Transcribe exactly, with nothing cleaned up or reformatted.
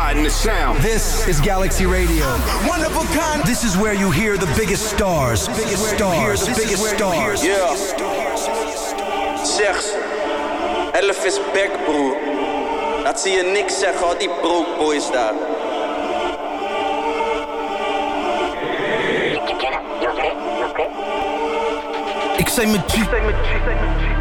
riding the sound. This is Galaxy Radio. One of a kind. This is where you hear the biggest stars. Biggest stars. The biggest stars. Yeah. Zeg, elf is back, broer. Dat zie je niks zeggen, al die broke boys daar. Ik zei met G.